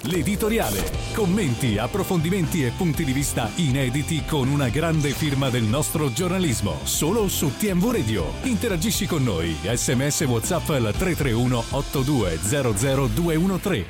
l'editoriale. Commenti, approfondimenti e punti di vista inediti con una grande firma del nostro giornalismo. Solo su TMV Radio. Interagisci con noi. SMS WhatsApp al 331 8200 213.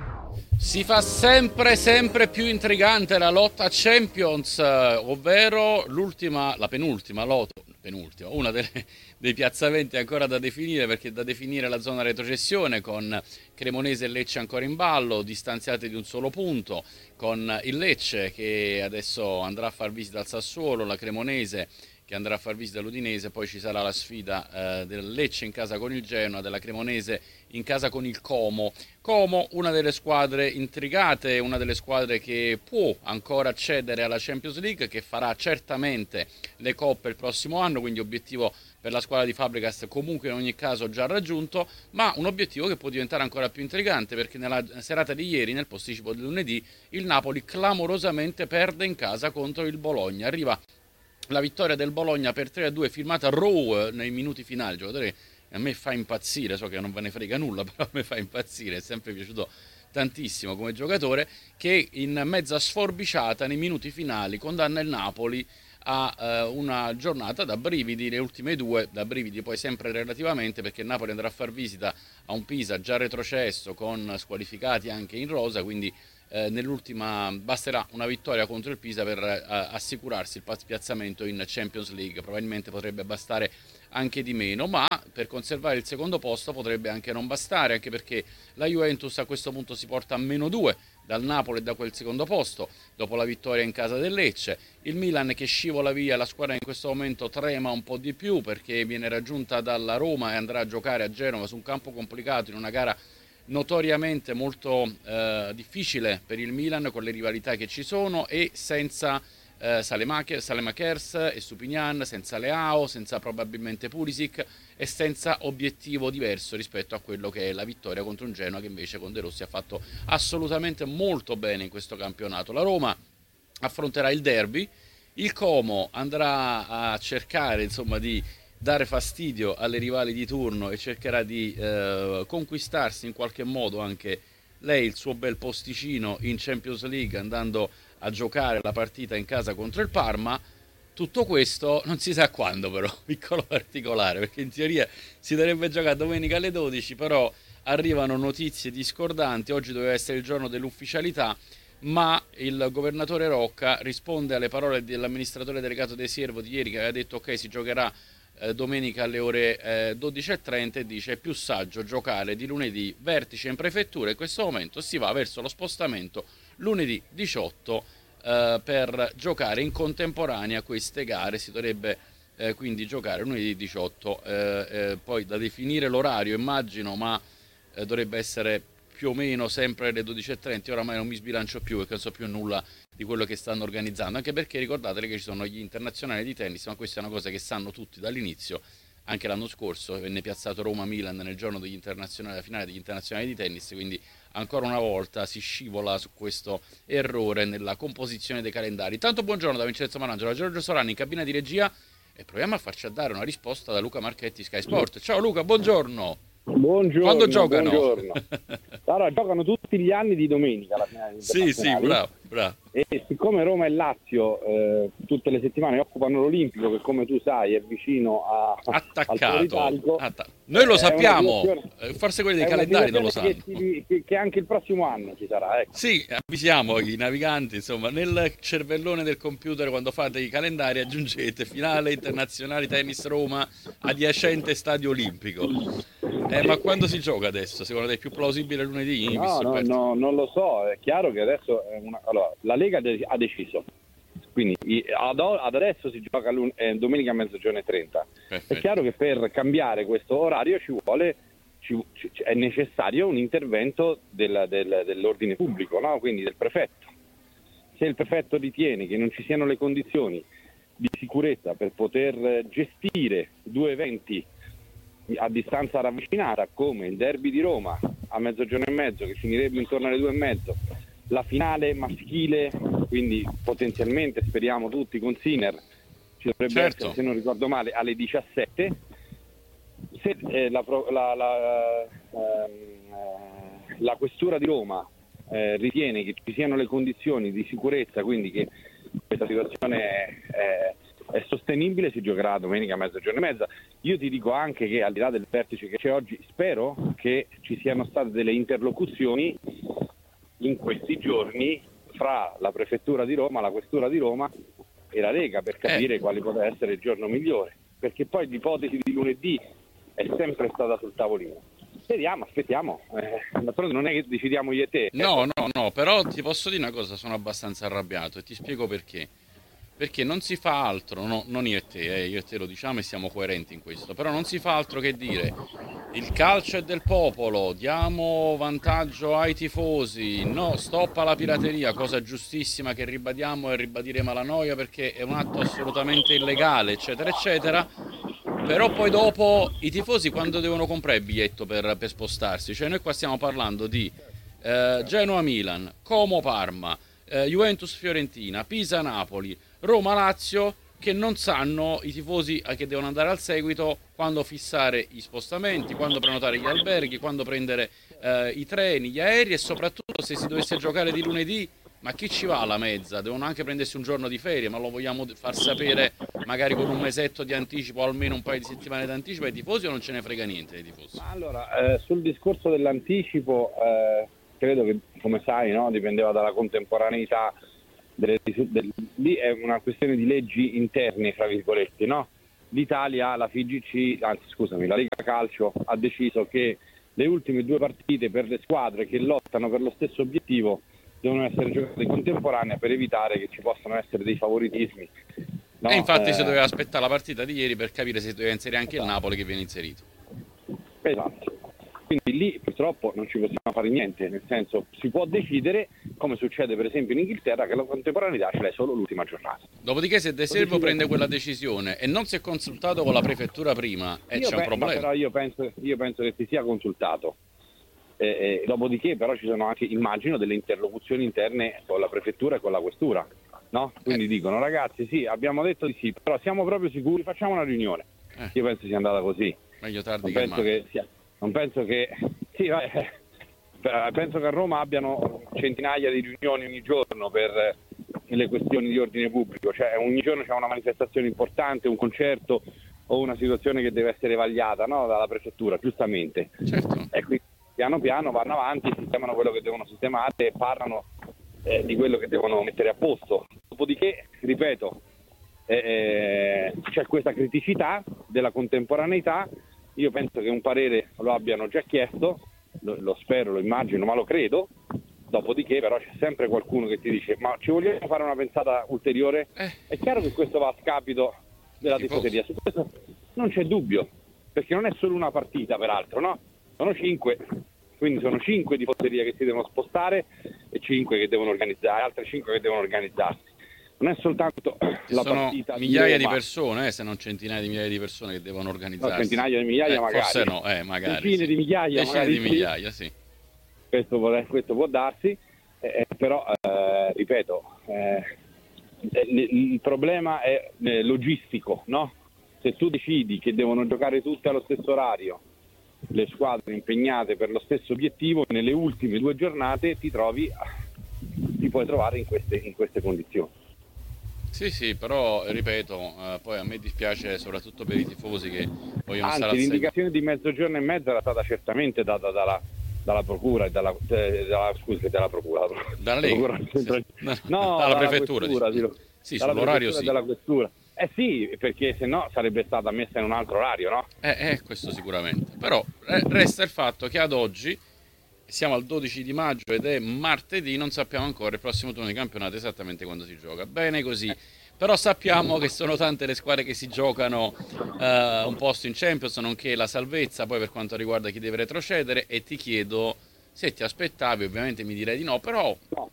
Si fa sempre più intrigante la lotta Champions, ovvero la penultima lotta, una dei piazzamenti ancora da definire, perché da definire la zona retrocessione, con Cremonese e Lecce ancora in ballo, distanziate di un solo punto, con il Lecce che adesso andrà a far visita al Sassuolo, la Cremonese che andrà a far visita all'Udinese, poi ci sarà la sfida del Lecce in casa con il Genoa, della Cremonese in casa con il Como. Como, una delle squadre intrigate, una delle squadre che può ancora accedere alla Champions League, che farà certamente le coppe il prossimo anno, quindi obiettivo per la squadra di Fabregas comunque in ogni caso già raggiunto, ma un obiettivo che può diventare ancora più intrigante, perché nella serata di ieri, nel posticipo del lunedì, il Napoli clamorosamente perde in casa contro il Bologna. Arriva la vittoria del Bologna per 3-2, firmata Rowe nei minuti finali, giocatore a me fa impazzire, so che non ve ne frega nulla, però a me fa impazzire, è sempre piaciuto tantissimo come giocatore, che in mezza sforbiciata nei minuti finali condanna il Napoli a una giornata da brividi, le ultime due, da brividi poi sempre relativamente, perché il Napoli andrà a far visita a un Pisa già retrocesso, con squalificati anche in rosa, quindi nell'ultima basterà una vittoria contro il Pisa per assicurarsi il piazzamento in Champions League. Probabilmente potrebbe bastare anche di meno, ma per conservare il secondo posto potrebbe anche non bastare, anche perché la Juventus a questo punto si porta a -2 dal Napoli e da quel secondo posto dopo la vittoria in casa del Lecce. Il Milan che scivola via, la squadra in questo momento trema un po' di più perché viene raggiunta dalla Roma e andrà a giocare a Genova su un campo complicato, in una gara notoriamente molto difficile per il Milan, con le rivalità che ci sono, e senza Salemakers e Stupinian, senza Leao, senza probabilmente Pulisic e senza obiettivo diverso rispetto a quello che è la vittoria contro un Genoa che invece con De Rossi ha fatto assolutamente molto bene in questo campionato. La Roma affronterà il derby, il Como andrà a cercare insomma di dare fastidio alle rivali di turno e cercherà di conquistarsi in qualche modo anche lei il suo bel posticino in Champions League, andando a giocare la partita in casa contro il Parma. Tutto questo non si sa quando, però, piccolo particolare, perché in teoria si dovrebbe giocare domenica alle 12, però arrivano notizie discordanti. Oggi doveva essere il giorno dell'ufficialità, ma il governatore Rocca risponde alle parole dell'amministratore delegato De Siervo di ieri, che aveva detto ok, si giocherà domenica alle ore 12:30, e dice è più saggio giocare di lunedì, vertice in prefettura. In questo momento si va verso lo spostamento lunedì 18 per giocare in contemporanea queste gare. Si dovrebbe quindi giocare lunedì 18, poi da definire l'orario immagino, ma dovrebbe essere più o meno sempre alle 12:30. Oramai non mi sbilancio più perché non so più nulla di quello che stanno organizzando, anche perché ricordatevi che ci sono gli internazionali di tennis, ma questa è una cosa che sanno tutti dall'inizio. Anche l'anno scorso venne piazzato Roma-Milan nel giorno degli internazionali, la finale degli internazionali di tennis, quindi ancora una volta si scivola su questo errore nella composizione dei calendari. Tanto buongiorno da Vincenzo Manangelo, da Giorgio Sorani in cabina di regia, e proviamo a farci dare una risposta da Luca Marchetti, Sky Sport. Ciao Luca, buongiorno. Buongiorno. Quando giocano? Buongiorno. Allora, giocano tutti gli anni di domenica la finale Sì, bravo. E siccome Roma e Lazio tutte le settimane occupano l'Olimpico, che come tu sai è vicino attaccato. Noi lo sappiamo, forse quelli dei calendari non lo sanno. Che anche il prossimo anno ci sarà, ecco. Sì, avvisiamo i naviganti, insomma, nel cervellone del computer quando fate i calendari aggiungete finale internazionale tennis Roma, adiacente stadio olimpico. Ma quando si gioca adesso? Secondo te è più plausibile lunedì? No, non lo so, è chiaro che adesso allora, la Lega ha deciso, quindi ad adesso si gioca domenica a 12:30. È chiaro che per cambiare questo orario è necessario un intervento dell'ordine pubblico, no? Quindi del prefetto. Se il prefetto ritiene che non ci siano le condizioni di sicurezza per poter gestire due eventi a distanza ravvicinata, come il derby di Roma a 12:30 che finirebbe intorno alle 2:30, la finale maschile, quindi potenzialmente speriamo tutti con Sinner, ci dovrebbe essere, se non ricordo male, alle 17. Se la questura di Roma ritiene che ci siano le condizioni di sicurezza, quindi che questa situazione è sostenibile, si giocherà domenica a mezzogiorno e mezza. Io ti dico anche che al di là del vertice che c'è oggi, spero che ci siano state delle interlocuzioni in questi giorni fra la Prefettura di Roma, la Questura di Roma e la Lega per capire quale potrebbe essere il giorno migliore, perché poi l'ipotesi di lunedì è sempre stata sul tavolino. Vediamo, aspettiamo, non è che decidiamo io e te. No, però ti posso dire una cosa, sono abbastanza arrabbiato e ti spiego perché. Perché non si fa altro, non io e te lo diciamo e siamo coerenti in questo, però non si fa altro che dire il calcio è del popolo, diamo vantaggio ai tifosi, no, stop alla pirateria, cosa giustissima che ribadiamo e ribadiremo alla noia perché è un atto assolutamente illegale, eccetera, eccetera. Però poi dopo i tifosi quando devono comprare il biglietto per spostarsi, cioè noi qua stiamo parlando di Genoa-Milan, Como-Parma, Juventus-Fiorentina, Pisa-Napoli, Roma-Lazio, che non sanno i tifosi che devono andare al seguito quando fissare gli spostamenti, quando prenotare gli alberghi, quando prendere i treni, gli aerei e soprattutto se si dovesse giocare di lunedì, ma chi ci va alla mezza? Devono anche prendersi un giorno di ferie, ma lo vogliamo far sapere magari con un mesetto di anticipo o almeno un paio di settimane di anticipo ai tifosi o non ce ne frega niente dei tifosi? Allora, sul discorso dell'anticipo, credo che, come sai, no, dipendeva dalla contemporaneità lì è una questione di leggi interne, fra virgolette, no? L'Italia, la FIGC, anzi scusami, la Lega Calcio ha deciso che le ultime 2 partite per le squadre che lottano per lo stesso obiettivo devono essere giocate contemporanee per evitare che ci possano essere dei favoritismi. No? E infatti si doveva aspettare la partita di ieri per capire se doveva inserire anche il Napoli che viene inserito. Esatto. Quindi lì purtroppo non ci possiamo fare niente, nel senso si può decidere, come succede per esempio in Inghilterra, che la contemporaneità ce l'hè solo l'ultima giornata. Dopodiché se De Servo prende quella decisione e non si è consultato con la prefettura prima c'è un problema. Però io penso che si sia consultato. Dopodiché però ci sono anche, immagino, delle interlocuzioni interne con la prefettura e con la questura, no? Quindi dicono ragazzi sì, abbiamo detto di sì, però siamo proprio sicuri, facciamo una riunione. Io penso sia andata così. Meglio tardi che mai. Penso che a Roma abbiano centinaia di riunioni ogni giorno per le questioni di ordine pubblico, cioè ogni giorno c'è una manifestazione importante, un concerto o una situazione che deve essere vagliata, no, dalla prefettura, giustamente. Certo. E quindi piano piano vanno avanti, sistemano quello che devono sistemare e parlano di quello che devono mettere a posto. Dopodiché, ripeto, c'è questa criticità della contemporaneità. Io penso che un parere lo abbiano già chiesto, lo spero, lo immagino, ma lo credo. Dopodiché però c'è sempre qualcuno che ti dice ma ci vogliamo fare una pensata ulteriore? È chiaro che questo va a scapito della tifoseria, su questo non c'è dubbio, perché non è solo una partita peraltro, no? Sono 5, quindi sono 5 tifoserie che si devono spostare e 5 che devono organizzare, altre 5 che devono organizzarsi. Non è soltanto la partita. Sono migliaia di persone, se non centinaia di migliaia di persone che devono organizzarsi. No, centinaia di migliaia magari. Forse no, magari. Decine sì. di migliaia. Decine di migliaia, sì. Questo può darsi, però ripeto, il problema è logistico, no? Se tu decidi che devono giocare tutte allo stesso orario, le squadre impegnate per lo stesso obiettivo, nelle ultime 2 giornate ti puoi trovare in queste condizioni. Sì, però ripeto, poi a me dispiace soprattutto per i tifosi che vogliono stare al l'indicazione di mezzogiorno e mezza era stata certamente data dalla procura e dalla procura. Dalla Lega? No, dalla prefettura. Sì, sull'orario sì. Dalla questura. Sì, perché se no sarebbe stata messa in un altro orario, no? Questo sicuramente. Però resta il fatto che ad oggi siamo al 12 di maggio ed è martedì, non sappiamo ancora il prossimo turno di campionato esattamente quando si gioca. Bene così. Però sappiamo che sono tante le squadre che si giocano un posto in Champions, nonché la salvezza poi per quanto riguarda chi deve retrocedere, e ti chiedo se ti aspettavi, ovviamente mi direi di no, però no.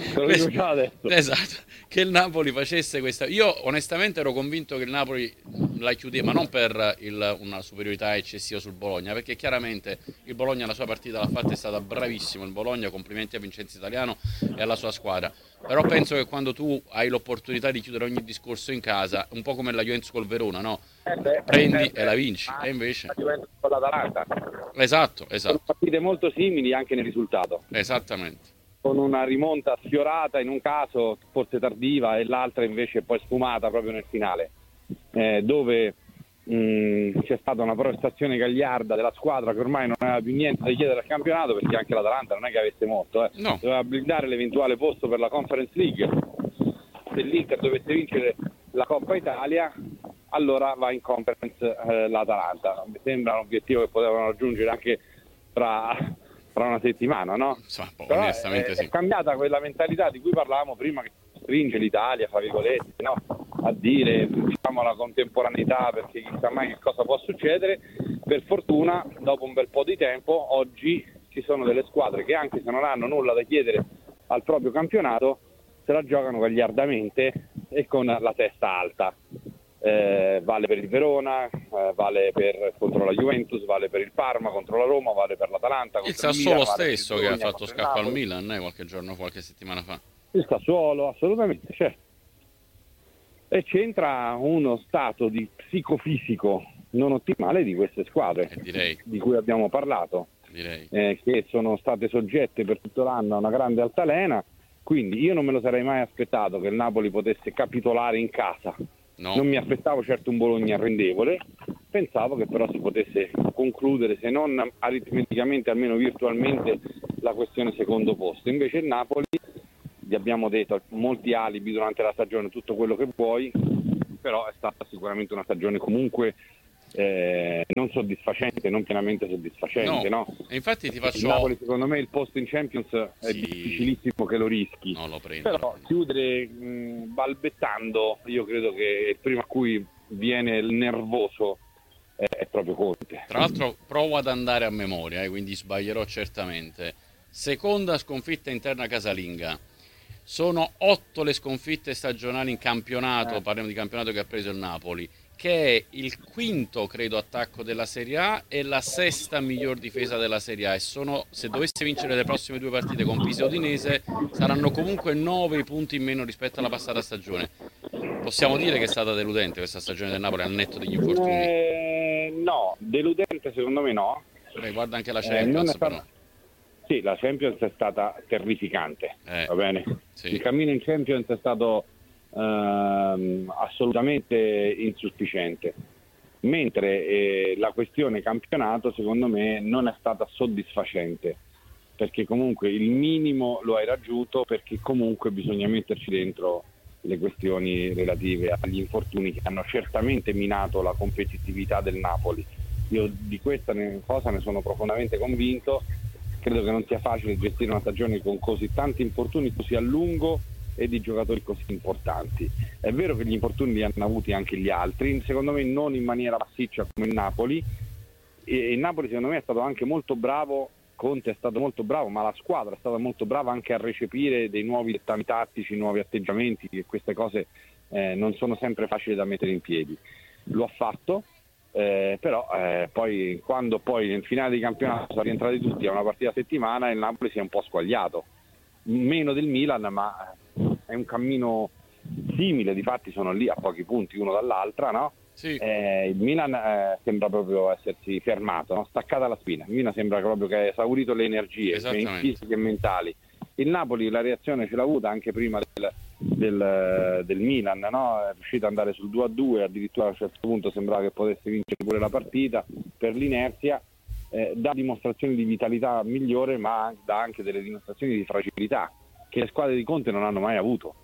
Esatto, che il Napoli facesse questa. Io onestamente ero convinto che il Napoli la chiudeva, ma non per una superiorità eccessiva sul Bologna, perché chiaramente il Bologna la sua partita l'ha fatta, è stata bravissimo il Bologna, complimenti a Vincenzo Italiano e alla sua squadra. Però penso che quando tu hai l'opportunità di chiudere ogni discorso in casa, un po' come la Juventus col Verona, no? Prendi e la vinci, e invece la Juventus con l'Atalanta. Esatto. Sono partite molto simili anche nel risultato. Esattamente. Con una rimonta sfiorata in un caso, forse tardiva, e l'altra invece poi sfumata proprio nel finale, dove c'è stata una prestazione gagliarda della squadra che ormai non aveva più niente da chiedere al campionato, perché anche l'Atalanta non è che avesse molto, No. doveva blindare l'eventuale posto per la Conference League. Se l'Inter dovesse vincere la Coppa Italia, allora va in Conference l'Atalanta. Mi sembra un obiettivo che potevano raggiungere anche tra una settimana, no? Però onestamente sì. È cambiata quella mentalità di cui parlavamo prima, che stringe l'Italia, fra virgolette, no? A dire diciamo la contemporaneità, perché chissà mai che cosa può succedere. Per fortuna, dopo un bel po' di tempo, oggi ci sono delle squadre che, anche se non hanno nulla da chiedere al proprio campionato, se la giocano gagliardamente e con la testa alta. Vale per il Verona, vale contro la Juventus, vale per il Parma contro la Roma, vale per l'Atalanta contro il Sassuolo Milan, stesso che ha fatto scappo al Milan qualche settimana fa. Il Sassuolo, assolutamente, certo. E c'entra uno stato di psicofisico non ottimale di queste squadre, di cui abbiamo parlato, che sono state soggette per tutto l'anno a una grande altalena. Quindi io non me lo sarei mai aspettato che il Napoli potesse capitolare in casa. No. Non mi aspettavo certo un Bologna arrendevole, pensavo che però si potesse concludere, se non aritmeticamente almeno virtualmente, la questione secondo posto. Invece il Napoli, gli abbiamo detto molti alibi durante la stagione, tutto quello che vuoi, però è stata sicuramente una stagione comunque non soddisfacente, non pienamente soddisfacente, no? E infatti ti faccio... Il Napoli, secondo me, il posto in Champions è difficilissimo che lo rischi. No, lo prendo. Però chiudere balbettando, io credo che il primo a cui viene il nervoso è proprio Conte. Tra l'altro provo ad andare a memoria, quindi sbaglierò certamente. Seconda sconfitta interna casalinga. Sono 8 le sconfitte stagionali in campionato, parliamo di campionato che ha preso il Napoli, che è il quinto, credo, attacco della Serie A e la sesta miglior difesa della Serie A. E se dovesse vincere le prossime 2 partite con Pisa e Udinese, saranno comunque 9 i punti in meno rispetto alla passata stagione. Possiamo dire che è stata deludente questa stagione del Napoli al netto degli infortuni? No, deludente secondo me no. Guarda anche la Champions, però. Sì, la Champions è stata terrificante, va bene? Sì. Il cammino in Champions è stato assolutamente insufficiente, mentre la questione campionato secondo me non è stata soddisfacente, perché comunque il minimo lo hai raggiunto, perché comunque bisogna metterci dentro le questioni relative agli infortuni che hanno certamente minato la competitività del Napoli. Io di questa cosa ne sono profondamente convinto. Credo che non sia facile gestire una stagione con così tanti infortuni così a lungo e di giocatori così importanti. È vero che gli infortuni li hanno avuti anche gli altri, secondo me non in maniera massiccia come il Napoli, e il Napoli secondo me è stato anche molto bravo, Conte è stato molto bravo, ma la squadra è stata molto brava anche a recepire dei nuovi dettami tattici, nuovi atteggiamenti, che queste cose non sono sempre facili da mettere in piedi. Lo ha fatto. Però poi quando poi nel finale di campionato sono rientrati tutti a una partita a settimana, il Napoli si è un po' squagliato, meno del Milan, ma è un cammino simile, difatti sono lì a pochi punti uno dall'altra, no? Sì. Il Milan sembra proprio essersi fermato, no? Staccata la spina. Il Milan sembra proprio che ha esaurito le energie fisiche e mentali. Il Napoli la reazione ce l'ha avuta anche prima del Milan, no? È riuscito ad andare sul 2-2, addirittura a un certo punto sembrava che potesse vincere pure la partita per l'inerzia. Dà dimostrazioni di vitalità migliore, ma dà anche delle dimostrazioni di fragilità che le squadre di Conte non hanno mai avuto.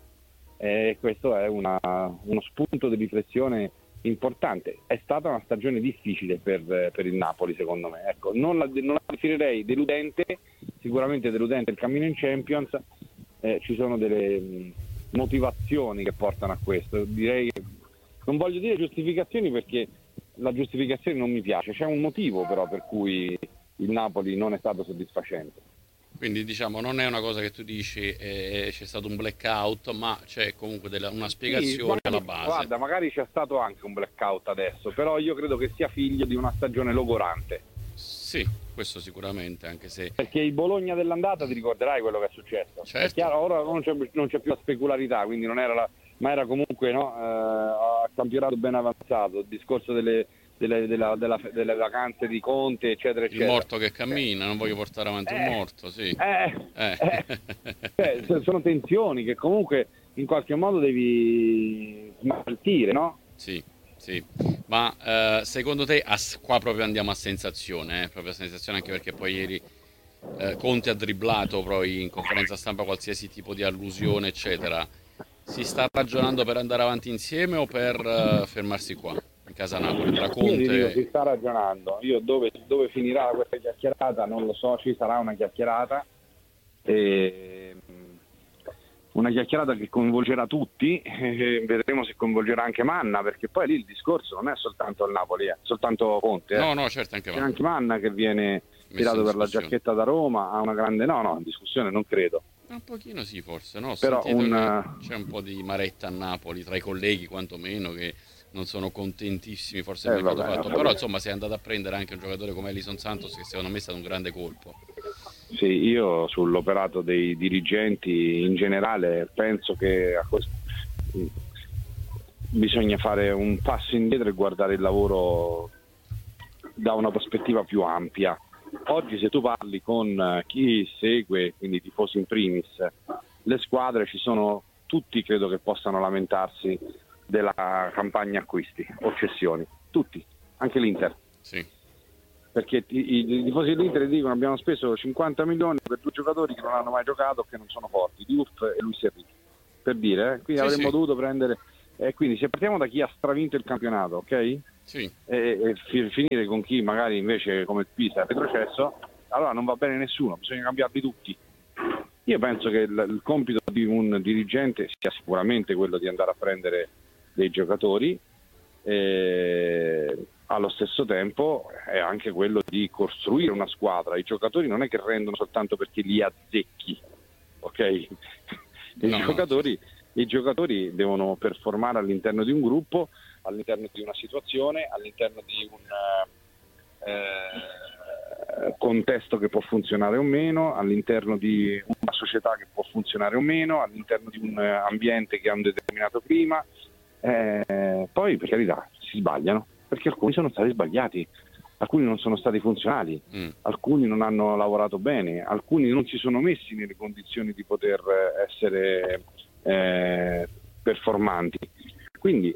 Questo è uno spunto di riflessione importante. È stata una stagione difficile per il Napoli, secondo me. Ecco, non la definirei deludente, sicuramente deludente il cammino in Champions. Ci sono delle motivazioni che portano a questo. Direi, non voglio dire giustificazioni, perché la giustificazione non mi piace. C'è un motivo però per cui il Napoli non è stato soddisfacente. Quindi diciamo non è una cosa che tu dici c'è stato un blackout, ma c'è comunque una spiegazione alla base. Guarda, magari c'è stato anche un blackout adesso, però io credo che sia figlio di una stagione logorante. Sì, questo sicuramente, anche se... Perché il Bologna dell'andata ti ricorderai quello che è successo. Certo. È chiaro, ora non c'è più la specularità, quindi non era ma era comunque a campionato ben avanzato, il discorso delle vacanze di Conte, eccetera, eccetera. Il morto che cammina, non voglio portare avanti un morto, sì. Sono tensioni che comunque in qualche modo devi smaltire, no? Sì. Ma secondo te, qua proprio andiamo a sensazione, proprio a sensazione, anche perché poi ieri Conte ha dribblato poi in conferenza stampa qualsiasi tipo di allusione, eccetera. Si sta ragionando per andare avanti insieme o per fermarsi qua, in casa Napoli, tra Conte? Io dico, si sta ragionando. Io dove finirà questa chiacchierata non lo so, ci sarà una chiacchierata. Una chiacchierata che coinvolgerà tutti, vedremo se coinvolgerà anche Manna, perché poi lì il discorso non è soltanto il Napoli, soltanto Conte. No, certo, anche Manna. C'è anche Manna che viene tirato per la giacchetta da Roma, ha una grande... No, in discussione non credo. Un pochino sì, forse, no? Però c'è un po' di maretta a Napoli, tra i colleghi quantomeno, che non sono contentissimi forse del mercato fatto. Però insomma si è andato a prendere anche un giocatore come Elison Santos, che secondo me è stato un grande colpo. Sì, io sull'operato dei dirigenti in generale penso che bisogna fare un passo indietro e guardare il lavoro da una prospettiva più ampia. Oggi se tu parli con chi segue, quindi i tifosi in primis, le squadre, ci sono tutti, credo che possano lamentarsi della campagna acquisti o cessioni, tutti, anche l'Inter. Sì. Perché i tifosi dell'Inter dicono abbiamo speso 50 milioni per due giocatori che non hanno mai giocato, che non sono forti, Diouf e Luis Enrique, per dire, quindi avremmo dovuto prendere, quindi se partiamo da chi ha stravinto il campionato, ok? Sì. E finire con chi magari invece come il Pisa è retrocesso, allora non va bene nessuno, bisogna cambiarli tutti. Io penso che il compito di un dirigente sia sicuramente quello di andare a prendere dei giocatori, allo stesso tempo è anche quello di costruire una squadra. I giocatori non è che rendono soltanto perché li azzecchi, ok? I giocatori devono performare all'interno di un gruppo, all'interno di una situazione, all'interno di un contesto che può funzionare o meno, all'interno di una società che può funzionare o meno, all'interno di un ambiente che ha un determinato clima. Poi per carità si sbagliano, perché alcuni sono stati sbagliati, alcuni non sono stati funzionali, alcuni non hanno lavorato bene, alcuni non si sono messi nelle condizioni di poter essere performanti. Quindi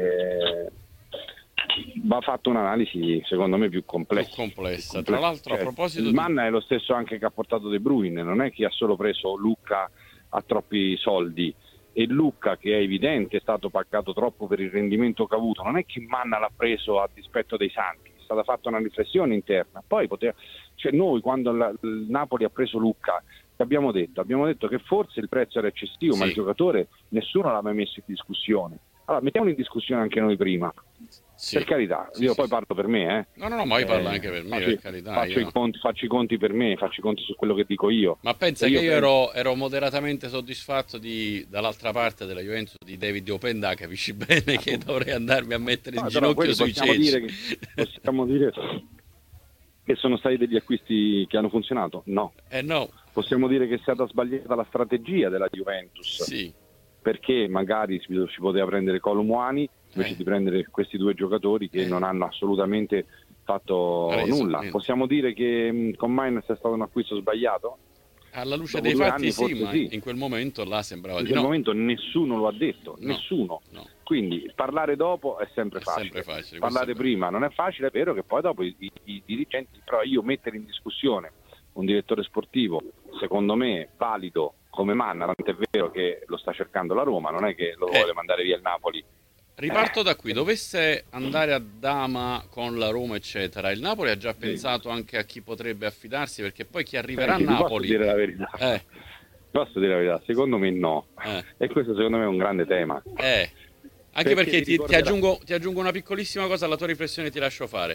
va fatta un'analisi secondo me più complessa. Tra l'altro, a proposito il Manna è lo stesso anche che ha portato De Bruyne, non è che ha solo preso Lucca a troppi soldi, e Lucca, che è evidente è stato pagato troppo per il rendimento che ha avuto, non è che Manna l'ha preso a dispetto dei Santi, è stata fatta una riflessione interna. Poi noi quando il Napoli ha preso Lucca abbiamo detto che forse il prezzo era eccessivo, ma il giocatore nessuno l'ha mai messo in discussione. Allora mettiamolo in discussione anche noi prima, per carità, io poi parlo per me. No, ma io parlo anche per me, per carità. Faccio i conti per me, faccio i conti su quello che dico io. Ma pensa che io ero moderatamente soddisfatto dall'altra parte della Juventus di David Openda, capisci bene che dovrei andarmi a mettere in ginocchio sui ceci. Possiamo dire che sono stati degli acquisti che hanno funzionato? No. No. Possiamo dire che è stata sbagliata la strategia della Juventus? Sì. Perché magari si poteva prendere Colomwani invece di prendere questi due giocatori che non hanno assolutamente fatto nulla. Possiamo dire che con Mainz è stato un acquisto sbagliato? Alla luce dei fatti ma in quel momento là sembrava di no. In quel momento nessuno lo ha detto, nessuno. No. Quindi parlare dopo è sempre facile. Parlare prima non è facile, è vero che poi dopo i dirigenti, però io mettere in discussione un direttore sportivo, secondo me valido come Manna, tant'è vero che lo sta cercando la Roma, non è che lo vuole mandare via il Napoli. Riparto da qui, dovesse andare a dama con la Roma eccetera, il Napoli ha già pensato anche a chi potrebbe affidarsi, perché poi chi arriverà a Napoli... Posso dire la verità? Posso dire la verità? Secondo me no, e questo secondo me è un grande tema. Anche perché ti aggiungo una piccolissima cosa alla tua riflessione, ti lascio fare.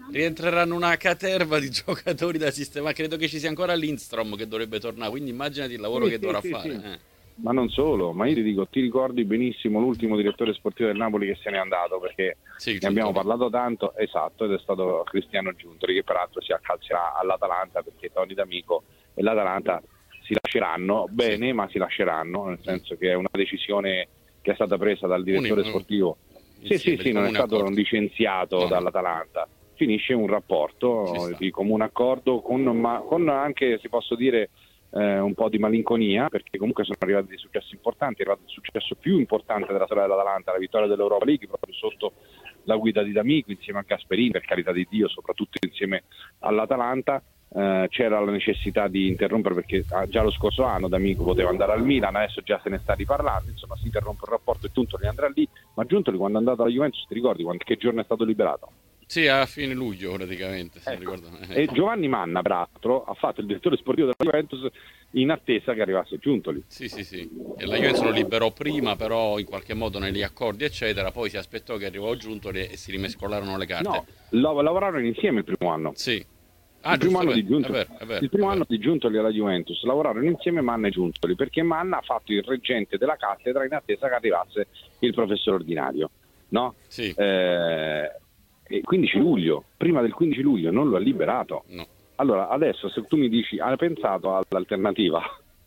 rientreranno una caterva di giocatori da sistema. Credo che ci sia ancora Lindstrom che dovrebbe tornare, quindi immaginati il lavoro che dovrà fare. Sì. Ma non solo, ma io ti dico, ti ricordi benissimo l'ultimo direttore sportivo del Napoli che se n'è andato, perché ne abbiamo parlato tanto, esatto, ed è stato Cristiano Giuntoli, che peraltro si accalzerà all'Atalanta, perché Toni D'Amico e l'Atalanta si lasceranno bene, ma si lasceranno, nel senso che è una decisione che è stata presa dal direttore sportivo. Sì, non è stato licenziato dall'Atalanta. Finisce un rapporto di comune accordo con anche, si posso dire, un po' di malinconia, perché comunque sono arrivati dei successi importanti. È arrivato il successo più importante della storia dell'Atalanta, la vittoria dell'Europa League, proprio sotto la guida di D'Amico insieme a Gasperini, per carità di Dio, soprattutto insieme all'Atalanta. C'era la necessità di interrompere, perché già lo scorso anno D'Amico poteva andare al Milan, adesso già se ne sta riparlando, insomma si interrompe il rapporto e Giuntoli andrà lì. Ma Giuntoli, quando è andato alla Juventus, ti ricordi che giorno è stato liberato? Sì, a fine luglio praticamente, se ecco. E Giovanni Manna, peraltro, ha fatto il direttore sportivo della Juventus in attesa che arrivasse Giuntoli. Sì. E la Juventus lo liberò prima, però in qualche modo negli accordi eccetera, poi si aspettò che arrivò Giuntoli e si rimescolarono le carte. No, lavorarono insieme il primo anno. Sì. Il primo anno di Giuntoli, il primo anno di Giuntoli alla Juventus lavorarono insieme Manna e Giuntoli, perché Manna ha fatto il reggente della cattedra in attesa che arrivasse il professore ordinario, no? Sì. Il 15 luglio, prima del 15 luglio non lo ha liberato. No. Allora adesso se tu mi dici hai pensato all'alternativa?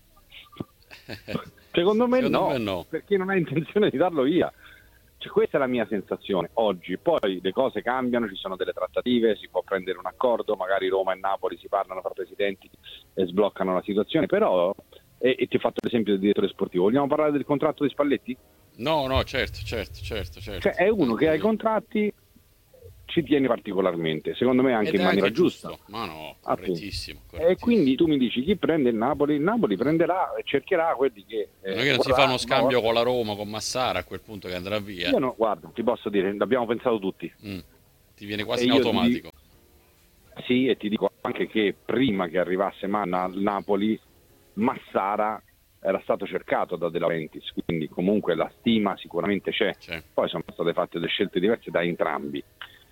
Secondo me no, perché non ha intenzione di darlo via. Cioè, questa è la mia sensazione oggi. Poi le cose cambiano, ci sono delle trattative, si può prendere un accordo, magari Roma e Napoli si parlano fra presidenti e sbloccano la situazione, però e ti ho fatto l'esempio del direttore sportivo. Vogliamo parlare del contratto di Spalletti? No, certo. Cioè, è uno che ha i contratti, ci tiene particolarmente, secondo me anche in maniera giusta. Ma no, correttissimo. E quindi tu mi dici chi prende il Napoli prenderà e cercherà quelli che non è che non si fa uno scambio con la Roma, con Massara a quel punto che andrà via. Io no, guarda, ti posso dire, l'abbiamo pensato tutti. Ti viene quasi in automatico. Sì, e ti dico anche che prima che arrivasse Manna al Napoli, Massara era stato cercato da De Laurentiis, quindi comunque la stima sicuramente c'è. Poi sono state fatte delle scelte diverse da entrambi.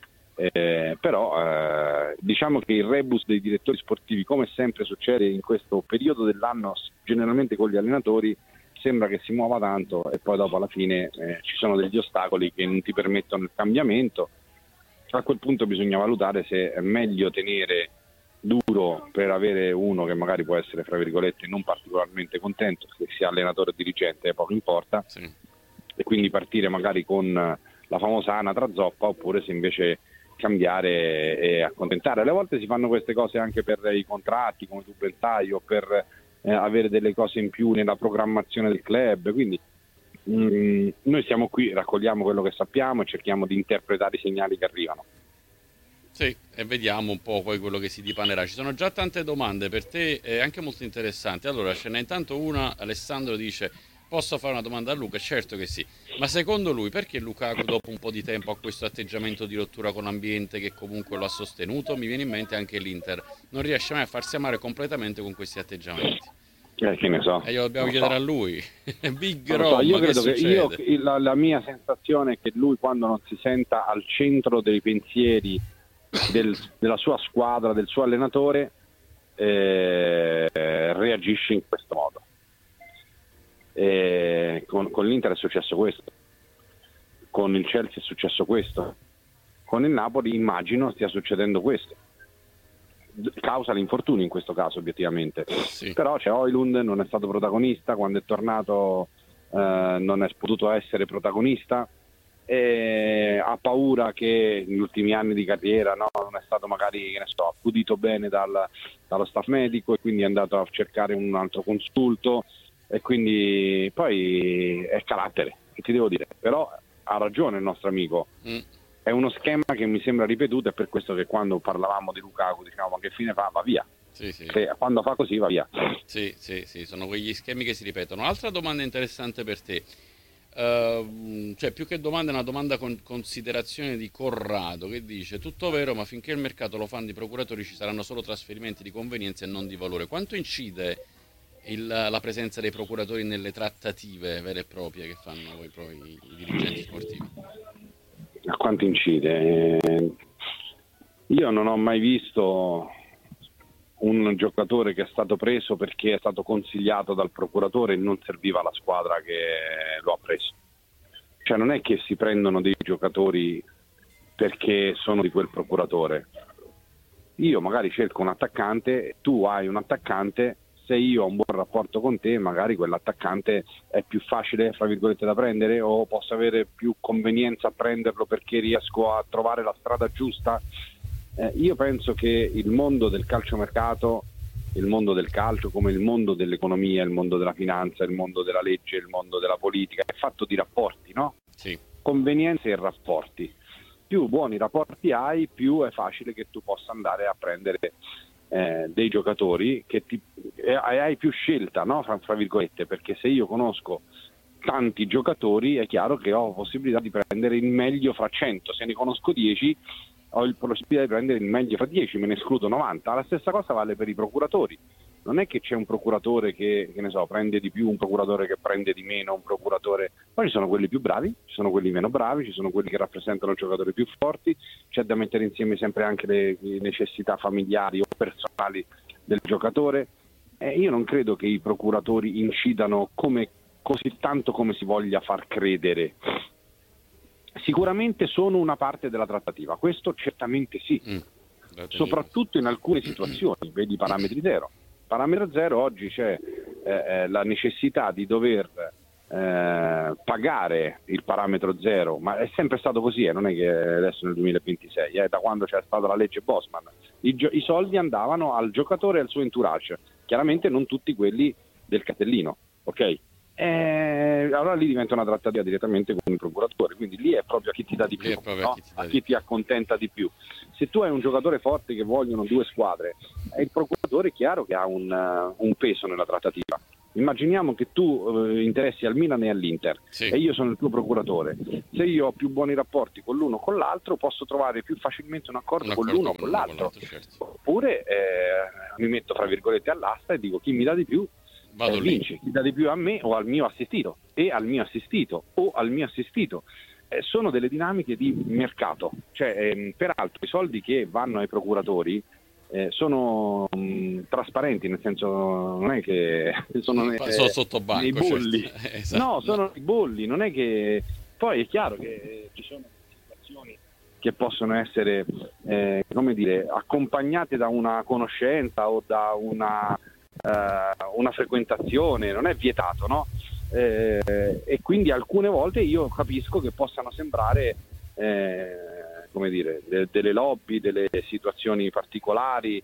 Però diciamo che il rebus dei direttori sportivi, come sempre succede in questo periodo dell'anno generalmente con gli allenatori, sembra che si muova tanto e poi dopo alla fine ci sono degli ostacoli che non ti permettono il cambiamento. A quel punto bisogna valutare se è meglio tenere duro per avere uno che magari può essere, fra virgolette, non particolarmente contento, che sia allenatore o dirigente, poco importa, e quindi partire magari con la famosa anatra zoppa, oppure se invece cambiare e accontentare. Alle volte si fanno queste cose anche per i contratti, come tu ben sai, o per avere delle cose in più nella programmazione del club, quindi noi siamo qui, raccogliamo quello che sappiamo e cerchiamo di interpretare i segnali che arrivano. Sì, e vediamo un po' poi quello che si dipanerà. Ci sono già tante domande per te, anche molto interessanti. Allora, ce n'è intanto una. Alessandro dice: posso fare una domanda a Luca? Certo che sì. Ma secondo lui perché Lukaku dopo un po' di tempo ha questo atteggiamento di rottura con l'ambiente che comunque lo ha sostenuto? Mi viene in mente anche l'Inter. Non riesce mai a farsi amare completamente con questi atteggiamenti. Che ne so. E glielo dobbiamo chiedere a lui. Big Rom, io credo che la mia sensazione è che lui, quando non si senta al centro dei pensieri della sua squadra, del suo allenatore, reagisce in questo modo. Con l'Inter è successo questo, con il Chelsea è successo questo, con il Napoli immagino stia succedendo questo, causa l'infortunio in questo caso obiettivamente, però c'è Højlund, non è stato protagonista, quando è tornato non è potuto essere protagonista, ha paura che negli ultimi anni di carriera non è stato magari accudito bene dallo staff medico, e quindi è andato a cercare un altro consulto, e quindi poi è carattere, che ti devo dire, però ha ragione il nostro amico. È uno schema che mi sembra ripetuto, è per questo che quando parlavamo di Lukaku diciamo: ma che fine fa? Va via. Quando fa così va via. Sì, sono quegli schemi che si ripetono. Altra domanda interessante per te, cioè più che domanda è una domanda con considerazione di Corrado, che dice: tutto vero, ma finché il mercato lo fanno i procuratori ci saranno solo trasferimenti di convenienza e non di valore. Quanto incide la presenza dei procuratori nelle trattative vere e proprie che fanno poi i dirigenti sportivi? A quanto incide? Io non ho mai visto un giocatore che è stato preso perché è stato consigliato dal procuratore e non serviva alla squadra che lo ha preso. Cioè non è che si prendono dei giocatori perché sono di quel procuratore. Io magari cerco un attaccante, tu hai un attaccante, se io ho un buon rapporto con te, magari quell'attaccante è più facile, fra virgolette, da prendere, o posso avere più convenienza a prenderlo perché riesco a trovare la strada giusta. Io penso che il mondo del calciomercato, il mondo del calcio, come il mondo dell'economia, il mondo della finanza, il mondo della legge, il mondo della politica, è fatto di rapporti, no? Sì. Convenienze e rapporti. Più buoni rapporti hai, più è facile che tu possa andare a prendere dei giocatori che hai più scelta, no? Fra virgolette, perché se io conosco tanti giocatori è chiaro che ho possibilità di prendere il meglio fra 100, se ne conosco 10 ho la possibilità di prendere il meglio fra 10, me ne escludo 90. La stessa cosa vale per i procuratori. Non è che c'è un procuratore che ne so, prende di più, un procuratore che prende di meno, un procuratore. Poi ci sono quelli più bravi, ci sono quelli meno bravi, ci sono quelli che rappresentano giocatori più forti, c'è da mettere insieme sempre anche le necessità familiari o personali del giocatore. Io non credo che i procuratori incidano così tanto come si voglia far credere. Sicuramente sono una parte della trattativa, questo certamente sì, soprattutto in alcune situazioni, vedi parametri zero. Parametro zero oggi c'è la necessità di dover pagare il parametro zero, ma è sempre stato così, non è che adesso nel 2026, da quando c'è stata la legge Bosman, i soldi andavano al giocatore e al suo entourage, chiaramente non tutti quelli del cartellino, ok? Allora lì diventa una trattativa direttamente con il procuratore, quindi lì è proprio a chi ti dà di più, no? A chi ti accontenta di più. Se tu hai un giocatore forte che vogliono due squadre, il procuratore è chiaro che ha un peso nella trattativa. Immaginiamo che tu interessi al Milan e all'Inter, sì, e io sono il tuo procuratore. Se io ho più buoni rapporti con l'uno o con l'altro, posso trovare più facilmente un accordo con l'uno o con l'altro. Certo. Oppure mi metto fra virgolette all'asta e dico chi mi dà di più vince, chi dà di più a me o al mio assistito, e al mio assistito o al mio assistito. Sono delle dinamiche di mercato, cioè peraltro i soldi che vanno ai procuratori sono trasparenti, nel senso non è che sono sotto banco, nei bolli, certo. Esatto. No, sono i bolli, non è che poi è chiaro che ci sono situazioni che possono essere come dire, accompagnate da una conoscenza o da una frequentazione, non è vietato, no? E quindi alcune volte io capisco che possano sembrare come dire, delle lobby, delle situazioni particolari,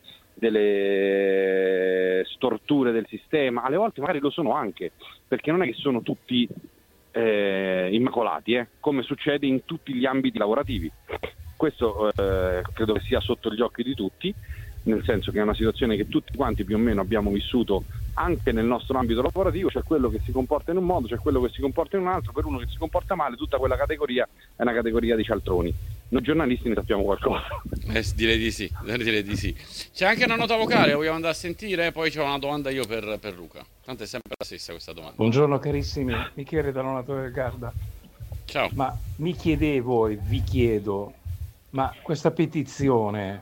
delle storture del sistema. Alle volte magari lo sono anche, perché non è che sono tutti immacolati, come succede in tutti gli ambiti lavorativi. Questo credo che sia sotto gli occhi di tutti, nel senso che è una situazione che tutti quanti più o meno abbiamo vissuto anche nel nostro ambito lavorativo. C'è quello che si comporta in un modo, c'è quello che si comporta in un altro. Per uno che si comporta male, tutta quella categoria è una categoria di cialtroni. Noi giornalisti ne sappiamo qualcosa. Direi di sì, direi di sì. C'è anche una nota vocale, vogliamo andare a sentire? Poi c'ho una domanda io per Luca. Tanto è sempre la stessa questa domanda. Buongiorno carissimi, Michele da Donato del Garda. Ciao. Ma mi chiedevo e vi chiedo, ma questa petizione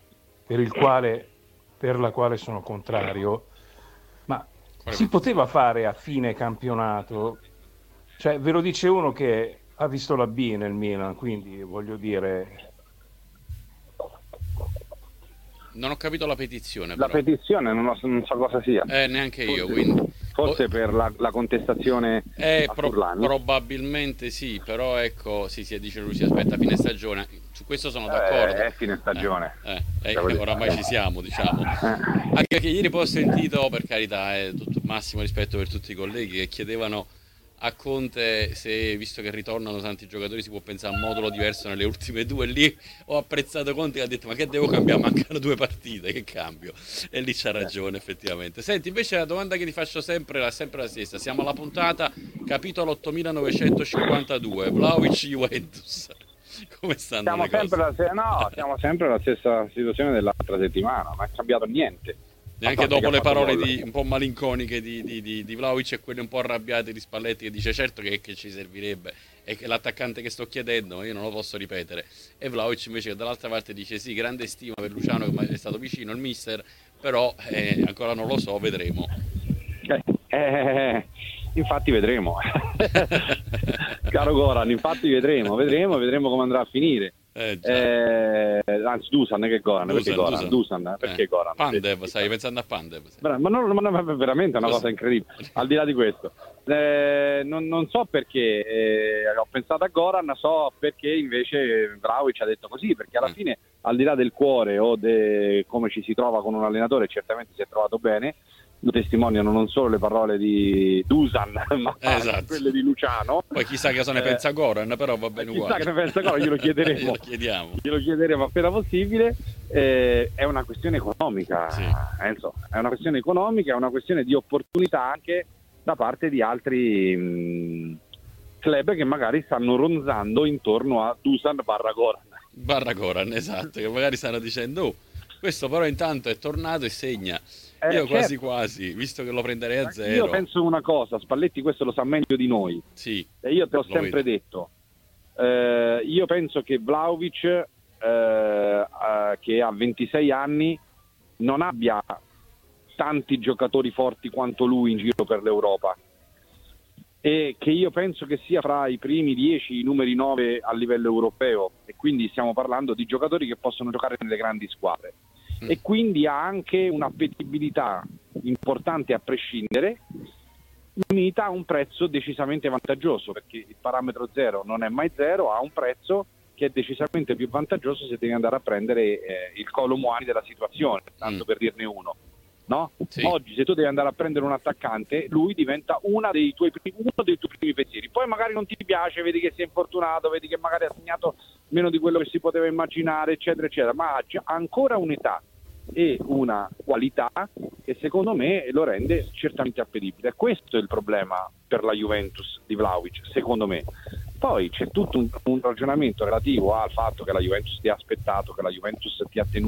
per la quale sono contrario, ma si poteva fare a fine campionato? Cioè, ve lo dice uno che ha visto la B nel Milan, quindi voglio dire. Non ho capito la petizione. La però. petizione non so cosa sia. Neanche io, quindi. Forse per la contestazione a Furlani. Probabilmente sì, però ecco, sì, dice lui, si aspetta fine stagione. Su questo sono d'accordo. È fine stagione. Oramai ci siamo, diciamo. Anche perché ieri poi ho sentito, per carità, tutto massimo rispetto per tutti i colleghi che chiedevano a Conte se, visto che ritornano tanti giocatori, si può pensare a un modulo diverso nelle ultime due. Lì ho apprezzato Conte che ha detto: ma che devo cambiare? Mancano 2 partite, che cambio? E lì c'ha ragione, effettivamente. Senti, invece la domanda che ti faccio sempre la stessa. Siamo alla puntata capitolo 8952, Vlahovic-Juventus. Come stanno le cose? Siamo sempre la stessa situazione dell'altra settimana, non è cambiato niente. Neanche dopo le parole un po' malinconiche di Vlahovic e quelle un po' arrabbiate di Spalletti, che dice certo che ci servirebbe, è l'attaccante che sto chiedendo, ma io non lo posso ripetere. E Vlahovic invece che dall'altra parte dice sì, grande stima per Luciano che è stato vicino il mister, però ancora non lo so, vedremo. Infatti vedremo. Caro Goran, infatti vedremo come andrà a finire. Anzi, Dusan, che Goran? Perché Goran? Dusan, perché Goran? Pandev, stai pensando a Pandev? Ma è veramente una cosa incredibile. Al di là di questo, non so perché ho pensato a Goran, so perché invece Vlahovic ha detto così, perché alla fine, al di là del cuore o come ci si trova con un allenatore, certamente si è trovato bene. Lo testimoniano non solo le parole di Dusan, ma anche quelle di Luciano. Poi chissà che ne pensa Goran, però va bene uguale. Chissà che ne pensa Goran, glielo chiederemo. Glielo chiederemo appena possibile. È una questione economica, Enzo. È una questione economica, è una questione di opportunità anche da parte di altri club che magari stanno ronzando intorno a Dusan /Goran. Goran, esatto, che magari stanno dicendo questo però intanto è tornato e segna. Io quasi, visto che lo prenderei a 0. Io penso una cosa, Spalletti questo lo sa meglio di noi. Sì. E io te l'ho sempre detto. Io penso che Vlahovic, che ha 26 anni, non abbia tanti giocatori forti quanto lui in giro per l'Europa. E che io penso che sia fra i primi 10, i numeri 9 a livello europeo. E quindi stiamo parlando di giocatori che possono giocare nelle grandi squadre. E quindi ha anche un'appetibilità importante a prescindere, unita a un prezzo decisamente vantaggioso, perché il parametro 0 non è mai 0, ha un prezzo che è decisamente più vantaggioso se devi andare a prendere il Kolo Muani della situazione, tanto per dirne uno. No? Sì. Oggi se tu devi andare a prendere un attaccante, lui diventa uno dei tuoi primi pensieri. Poi magari non ti piace, vedi che si è infortunato, vedi che magari ha segnato meno di quello che si poteva immaginare, eccetera eccetera, ma ha ancora un'età e una qualità che secondo me lo rende certamente appetibile. Questo è il problema per la Juventus di Vlahovic, secondo me. Poi c'è tutto un ragionamento relativo al fatto che la Juventus ti ha aspettato, che la Juventus ti ha tenuto